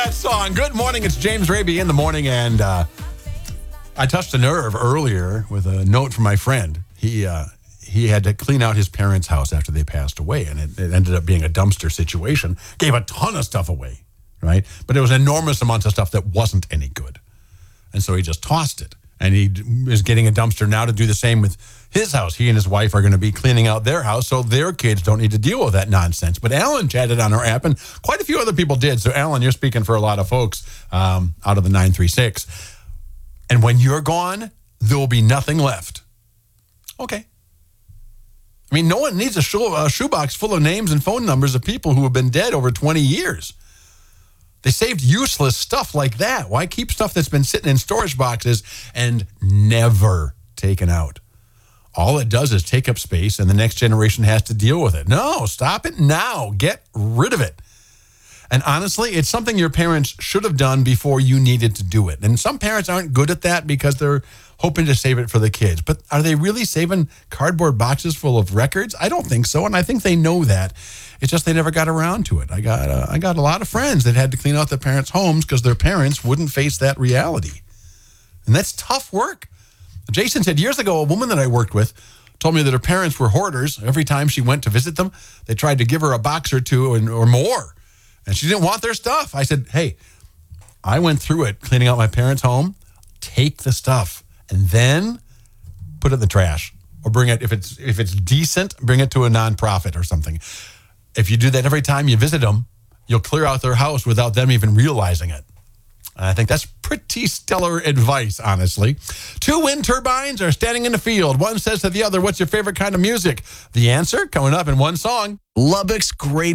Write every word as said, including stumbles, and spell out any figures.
that song. Good morning. It's James Raby in the morning, and uh, I touched a nerve earlier with a note from my friend. He uh, he had to clean out his parents' house after they passed away, and it, it ended up being a dumpster situation. Gave a ton of stuff away, right? But it was enormous amounts of stuff that wasn't any good. And so he just tossed it. And he is getting a dumpster now to do the same with his house. He and his wife are going to be cleaning out their house so their kids don't need to deal with that nonsense. But Alan chatted on our app, and quite a few other people did. So, Alan, you're speaking for a lot of folks um, out of the nine three six. And when you're gone, there will be nothing left. Okay. I mean, no one needs a, shoe, a shoebox full of names and phone numbers of people who have been dead over twenty years. They saved useless stuff like that. Why keep stuff that's been sitting in storage boxes and never taken out? All it does is take up space, and the next generation has to deal with it. No, stop it now. Get rid of it. And honestly, it's something your parents should have done before you needed to do it. And some parents aren't good at that because they're hoping to save it for the kids. But are they really saving cardboard boxes full of records? I don't think so, and I think they know that. It's just they never got around to it. I got uh, I got a lot of friends that had to clean out their parents' homes because their parents wouldn't face that reality. And that's tough work. Jason said years ago, a woman that I worked with told me that her parents were hoarders. Every time she went to visit them, they tried to give her a box or two and, or more. And she didn't want their stuff. I said, hey, I went through it cleaning out my parents' home. Take the stuff and then put it in the trash. Or bring it, if it's if it's decent, bring it to a nonprofit or something. If you do that every time you visit them, you'll clear out their house without them even realizing it. And I think that's pretty stellar advice, honestly. Two wind turbines are standing in the field. One says to the other, what's your favorite kind of music? The answer coming up in one song. Lubbock's great.